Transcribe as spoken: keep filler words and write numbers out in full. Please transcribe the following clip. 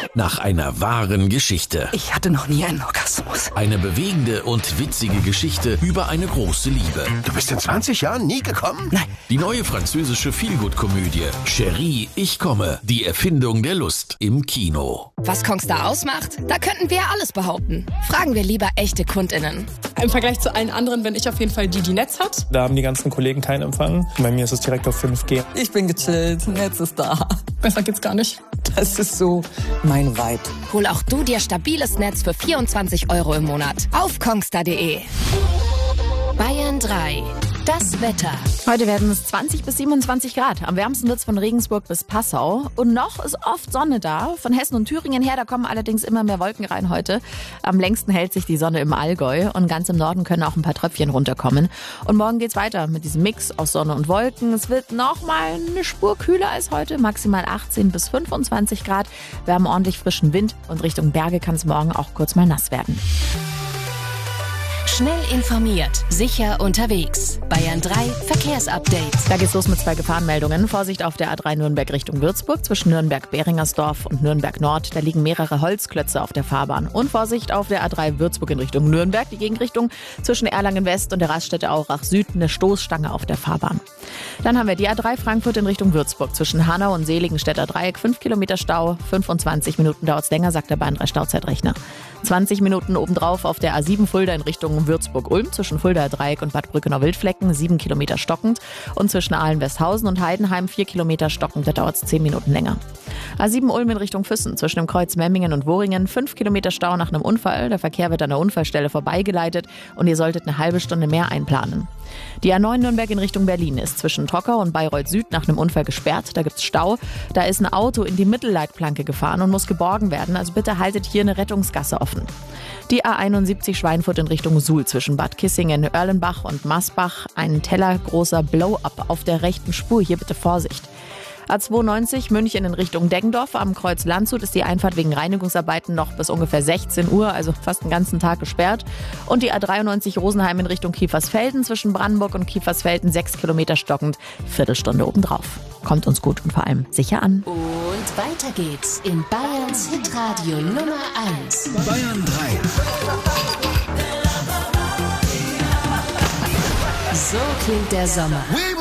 nach einer wahren Geschichte. Ich hatte noch nie einen Orgasmus. Eine bewegende und witzige Geschichte über eine große Liebe. Du bist in zwanzig Jahren nie gekommen? Nein. Die neue französische Feelgood-Komödie Chérie, ich komme. Die Erfindung der Lust im Kino. Was Kongstar ausmacht? Da könnten wir alles behaupten. Fragen wir lieber echte KundInnen. Im Vergleich zu allen anderen bin ich auf jeden Fall die, die Netz hat. Da haben die ganzen Kollegen keinen Empfang. Bei mir ist es direkt auf fünf G. Ich bin gechillt, Netz ist da. Besser geht's gar nicht. Das ist so mein Vibe. Hol auch du dir stabiles Netz für vierundzwanzig Euro im Monat auf kongstar punkt de. Bayern drei. Das Wetter. Heute werden es zwanzig bis siebenundzwanzig Grad. Am wärmsten wird es von Regensburg bis Passau. Und noch ist oft Sonne da. Von Hessen und Thüringen her, da kommen allerdings immer mehr Wolken rein heute. Am längsten hält sich die Sonne im Allgäu. Und ganz im Norden können auch ein paar Tröpfchen runterkommen. Und morgen geht's weiter mit diesem Mix aus Sonne und Wolken. Es wird noch mal eine Spur kühler als heute. Maximal achtzehn bis fünfundzwanzig Grad. Wir haben ordentlich frischen Wind. Und Richtung Berge kann es morgen auch kurz mal nass werden. Schnell informiert, sicher unterwegs. Bayern drei Verkehrsupdate. Da geht's los mit zwei Gefahrenmeldungen. Vorsicht auf der A drei Nürnberg Richtung Würzburg zwischen Nürnberg-Beringersdorf und Nürnberg-Nord. Da liegen mehrere Holzklötze auf der Fahrbahn. Und Vorsicht auf der A drei Würzburg in Richtung Nürnberg, die Gegenrichtung zwischen Erlangen-West und der Raststätte Aurach-Süd, eine Stoßstange auf der Fahrbahn. Dann haben wir die A drei Frankfurt in Richtung Würzburg zwischen Hanau und Seligenstädter Dreieck. fünf Kilometer Stau, fünfundzwanzig Minuten dauert's länger, sagt der Bahn drei Stauzeitrechner. zwanzig Minuten obendrauf auf der A sieben Fulda in Richtung Würzburg-Ulm zwischen Fuldaer Dreieck und Bad Brückenau-Wildflecken, sieben Kilometer stockend. Und zwischen Aalen-Westhausen und Heidenheim vier Kilometer stockend, da dauert es zehn Minuten länger. A sieben Ulm in Richtung Füssen zwischen dem Kreuz Memmingen und Woringen, fünf Kilometer Stau nach einem Unfall. Der Verkehr wird an der Unfallstelle vorbeigeleitet und ihr solltet eine halbe Stunde mehr einplanen. Die A neun Nürnberg in Richtung Berlin ist zwischen Trockau und Bayreuth Süd nach einem Unfall gesperrt. Da gibt's Stau. Da ist ein Auto in die Mittelleitplanke gefahren und muss geborgen werden. Also bitte haltet hier eine Rettungsgasse offen. Die A einundsiebzig Schweinfurt in Richtung Suhl zwischen Bad Kissingen, Erlenbach und Masbach. Ein tellergroßer Blow-up auf der rechten Spur. Hier bitte Vorsicht. A zweiundneunzig München in Richtung Deggendorf. Am Kreuz Landshut ist die Einfahrt wegen Reinigungsarbeiten noch bis ungefähr sechzehn Uhr, also fast den ganzen Tag gesperrt. Und die A dreiundneunzig Rosenheim in Richtung Kiefersfelden zwischen Brandenburg und Kiefersfelden, sechs Kilometer stockend, Viertelstunde obendrauf. Kommt uns gut und vor allem sicher an. Und weiter geht's in Bayerns Hitradio Nummer eins. Bayern drei. So klingt der Sommer.